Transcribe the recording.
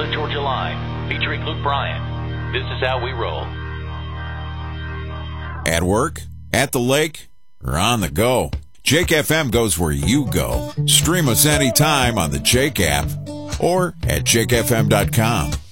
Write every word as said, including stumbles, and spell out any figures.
Southern Georgia Line, featuring Luke Bryan. This is how we roll. At work, at the lake, or on the go, Jake F M goes where you go. Stream us anytime on the Jake app or at jake f m dot com.